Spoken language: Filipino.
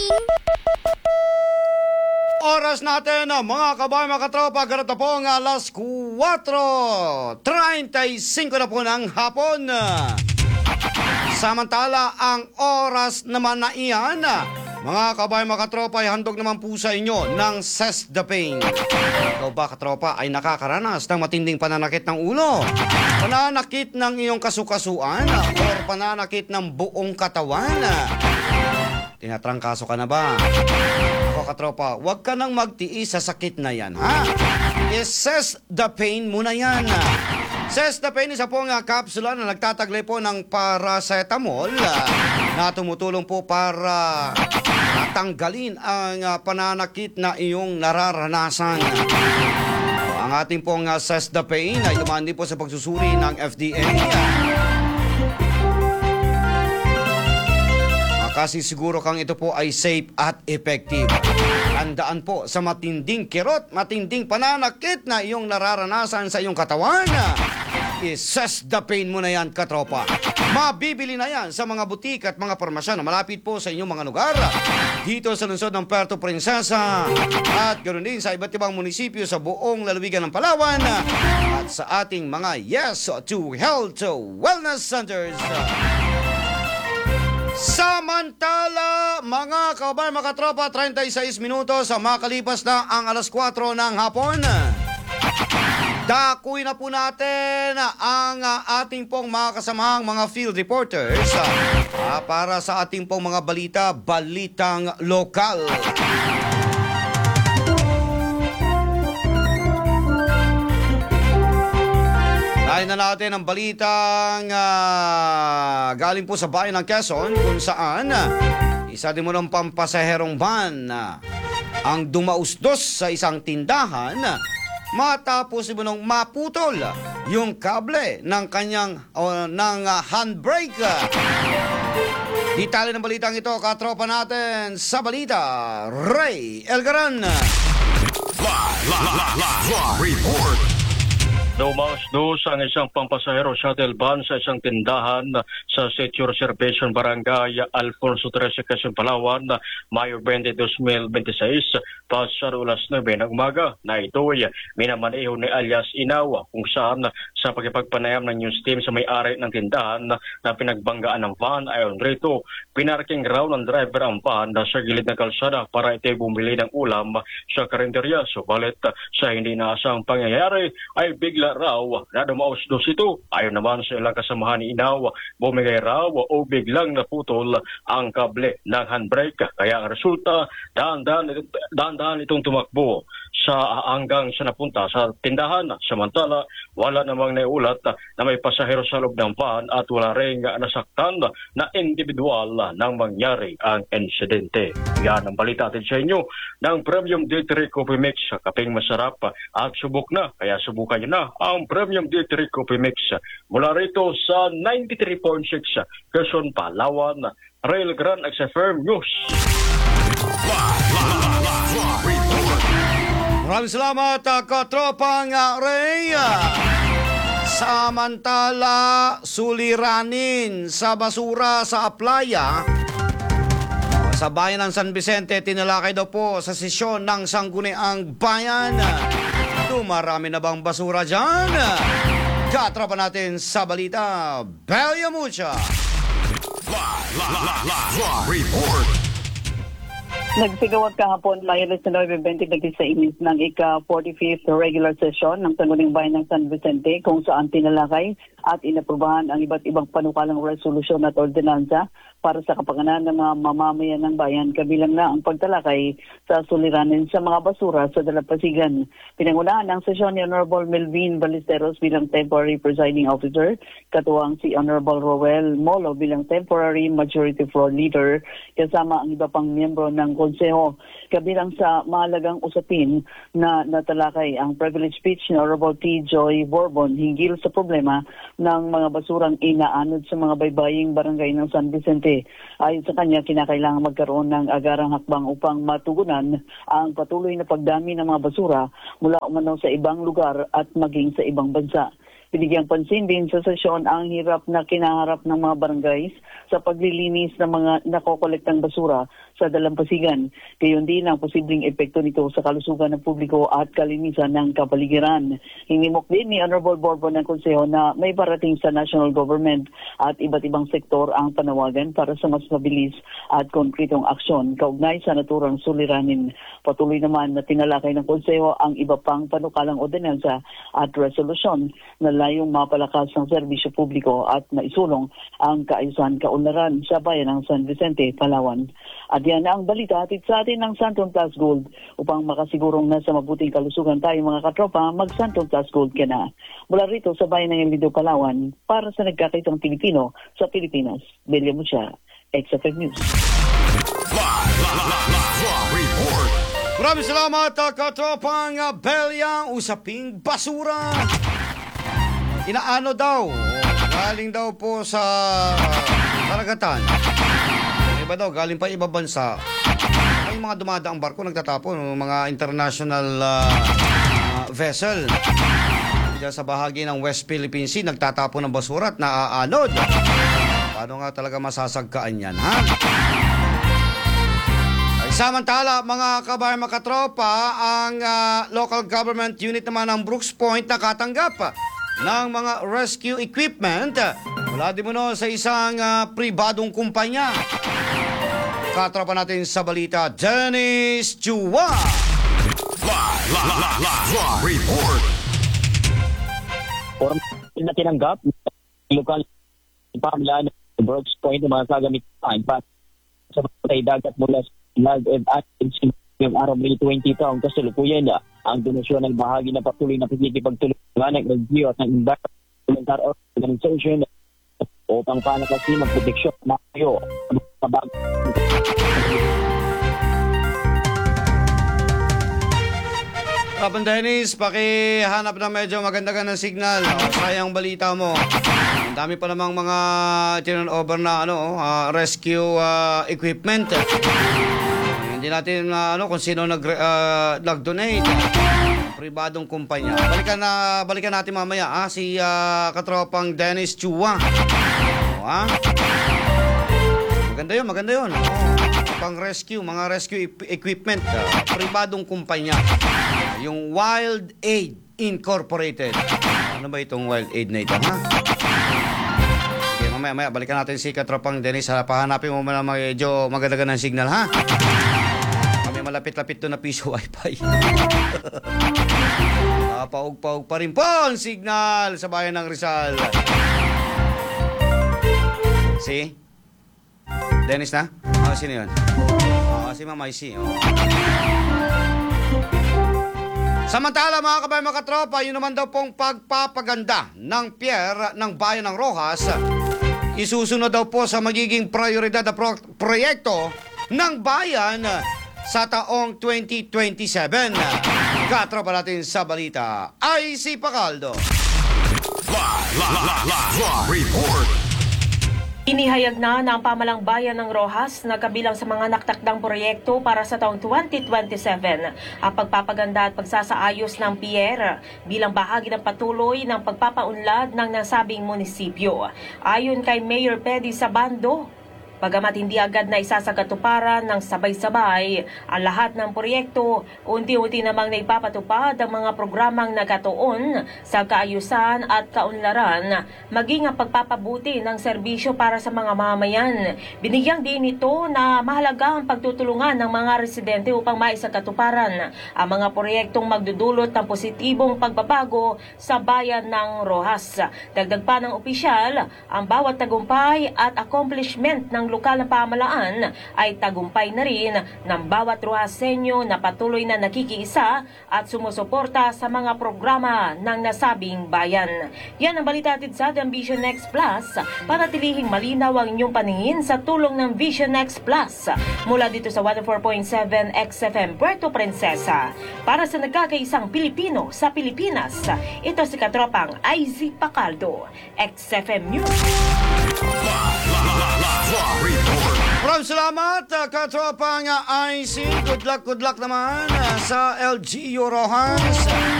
Oras natin mga kabayan, mga katropa, ganito po ang alas 4:35 na po ng hapon. Samantala, ang oras naman na iyan, mga kabayan, mga katropa, ay handog naman po sa inyo ng Cess the Pain. Ikaw ba, katropa, ay nakakaranas ng matinding pananakit ng ulo? Pananakit ng iyong kasukasuan? Or pananakit ng buong katawan? Tinatrangkaso ka na ba? Ako, katropa, huwag ka nang magtiis sa sakit na yan, ha? Cess the Pain muna yan. Cess the Pain, isa po nga kapsula na nagtataglay po ng paracetamol na tumutulong po para tanggalin ang pananakit na iyong nararanasan. Ang ating pong Cess the Pain ay dumaan din po sa pagsusuri ng FDA. Kasi siguro kang ito po ay safe at effective. Tandaan po sa matinding kirot, matinding pananakit na iyong nararanasan sa iyong katawan. Cess the Pain mo na yan, katropa. Mabibili na yan sa mga butik at mga parmasya na malapit po sa inyong mga lugar. Dito sa lungsod ng Puerto Princesa at ganoon din sa iba't ibang munisipyo sa buong lalawigan ng Palawan at sa ating mga Yes to Health Wellness Centers. Samantala, mga kabayan, mga tropa, 36 minutos sa makalipas na ang alas 4 ng hapon. Dakuin na po natin ang ating pong mga kasamahang mga field reporters para sa ating pong mga balitang lokal. Lain na natin ang balitang galing po sa bayan ng Quezon kung saan isa din mo ng pampasaherong van ang dumausdos sa isang tindahan matapos mo nang maputol yung kable ng kanyang handbrake. Detalye ng balitang ito, katropa natin sa balita, Ray Elgaran. Live report. Dumausdos ang isang pampasahero shuttle van sa isang tindahan sa Sitio Reservation Barangay Alfonso 13, Quezon, Palawan, Mayo 20, 2026, pasado alas 9 ng umaga na ito'y minamaneho ni alias Inawa kung saan sa pagkipagpanayam ng news team sa may-ari ng tindahan na pinagbanggaan ng van ayon rito, pinarking raw ng driver ang van sa gilid ng kalsada para ito'y bumili ng ulam sa karinderya. Subalit sa hindi naasang pangyayari ay bigla raw na dumausdos ito. Ayon naman sa ilang kasamahan ni Inaw, bumigay raw o biglang naputol ang kable ng handbrake. Kaya ang resulta, dahan-dahan itong tumakbo hanggang sa napunta sa tindahan. Samantala, wala namang naiulat na may pasahero sa loob ng van at wala ring nasaktan na individual nang mangyari ang insidente. Yan ang balita natin sa inyo ng Premium D3 Coffee Mix. Kaping masarap at subok na, kaya subukan nyo na ang Premium D3 Coffee Mix. Mula rito sa 93.6 Quezon, Palawan, Rail Grand XFM News. Maraming salamat, katropang Ray. Samantala, suliranin sa basura sa Aplaya sa bayan ng San Vicente, tinalakay daw po sa sesyon ng Sangguniang Bayan. Dumarami na bang basura dyan? Katropa natin sa balita, Belia Mucha. Live report. Nagsigawat kahapon Mayo 19-2026 ng ika-45th regular session ng Sangguniang Bayan ng San Vicente kung saan tinalakay at inaprubahan ang iba't ibang panukalang resolusyon at ordinansa para sa kapakanan ng mga mamamayan ng bayan, kabilang na ang pagtalakay sa suliranin sa mga basura sa Dalampasigan. Pinangunahan ng sesyon ni Honorable Melvin Ballesteros bilang temporary presiding officer, katuwang si Honorable Roel Molo bilang temporary majority floor leader, kasama ang iba pang miyembro ng konseho. Kabilang sa mahalagang usapin na natalakay ang privilege speech ni Honorable T. Joy Bourbon hinggil sa problema ng mga basurang inaanod sa mga baybaying barangay ng San Vicente. Ayon sa kanya, kinakailangan magkaroon ng agarang hakbang upang matugunan ang patuloy na pagdami ng mga basura mula umano sa ibang lugar at maging sa ibang bansa. Binigyang pansin din sa sesyon ang hirap na kinaharap ng mga barangays sa paglilinis ng mga nakokolektang basura sa dalampasigan. Gayon din ang posibleng epekto nito sa kalusugan ng publiko at kalinisan ng kapaligiran. Hinimok din ni Honorable Borbon ng Konseho na may parating sa national government at iba't ibang sektor ang panawagan para sa mas mabilis at konkretong aksyon kaugnay sa naturang suliranin. Patuloy naman na tinalakay ng Konseho ang iba pang panukalang ordinansa at resolusyon na layong mapalakas ng serbisyo publiko at maisulong ang kaayusan kaunlaran sa bayan ng San Vicente, Palawan. At yan ang balita hatid sa atin ng Santon Plus Gold. Upang makasigurong nasa mabuting kalusugan tayo mga katropa, mag-Santon Plus Gold ka na. Mula rito sa bayan ng Ilido, Palawan, para sa nagkakaitang Pilipino sa Pilipinas. Belia Mucha, XFM News. Live report. Maraming salamat, katropang Belia. Usaping basura. Inaano daw, galing daw po sa karagatan. Iba daw, galing pa ibang bansa. Ay mga dumadaang barko nagtatapon, mga international vessel. Diyan sa bahagi ng West Philippine Sea, nagtatapon ng basura at naaanod. Paano nga talaga masasagkaan yan, ha? Ay, samantala, mga kabayan makatropa, ang local government unit naman ng Brooks Point nakatanggap ng mga rescue equipment mula din mo sa isang pribadong kumpanya. Katropa natin sa balita, Dennis Chua. Live report. Na tinanggap lokal pamahalaan ng Brooks Point ng mga kagamitan para sa patay dagat mula sa Land and Action yung araw May 20 taong kasalukuyan ang donasyon ng bahagi ng patuloy na pagkikipagtulungan ng LGU at ng Environmental Organization upang panakasin ng proteksyon ng kayo. Kapan Dennis, pakihanap na medyo maganda-gandang signal. Sayang balita mo. Ang dami pa namang mga turnover na rescue equipment. Hindi natin kung sino nag-donate. Pribadong kumpanya. Balikan natin mamaya si katropang Dennis Chua. Maganda yun. Pang rescue, mga rescue equipment, pribadong kumpanya. Yung Wild Aid Incorporated. Ano ba itong Wild Aid na ito, ha? Okay, mamaya balikan natin si katropang Dennis. Pahanapin mo na medyo maganda ng signal, ha? Kami malapit-lapit to na piso wifi. Paug-paug pa rin po ang signal sa bayan ng Rizal. Si Dennis na? Sino yun? Si Ma'am IC. Samantala mga kabayan mga katropa, yun naman daw pong pagpapaganda ng pier ng bayan ng Roxas. Isusunod daw po sa magiging prioridad na proyekto ng bayan sa taong 2027. Katropa natin sa balita, IC Pacaldo. Live report. Inihayag na ng pamalang bayan ng Roxas na kabilang sa mga naktakdang proyekto para sa taong 2027 ang pagpapaganda at pagsasaayos ng pier bilang bahagi ng patuloy ng pagpapaunlad ng nasabing munisipyo. Ayon kay Mayor Pedi Sabando, bagamat hindi agad na isasagatuparan ng sabay-sabay ang lahat ng proyekto, unti-unti namang naipapatupad ang mga programang nakatuon sa kaayusan at kaunlaran, maging ang pagpapabuti ng serbisyo para sa mga mamayan. Binigyang din ito na mahalaga ang pagtutulungan ng mga residente upang maisagatuparan ang mga proyektong magdudulot ng positibong pagbabago sa bayan ng Roxas. Dagdag pa ng opisyal, ang bawat tagumpay at accomplishment ng lokal na pamahalaan ay tagumpay na rin ng bawat Roxasenyo na patuloy na nakikiisa at sumusuporta sa mga programa ng nasabing bayan. Yan ang balita atid sa Vision Next Plus. Panatilihing malinaw ang inyong paningin sa tulong ng Vision Next Plus. Mula dito sa 104.7 XFM Puerto Princesa. Para sa nagkakaisang Pilipino sa Pilipinas, ito si katropang IZ Pacaldo, XFM News. Report. Maraming salamat, katropang IC. Good luck naman sa LGU Roxas.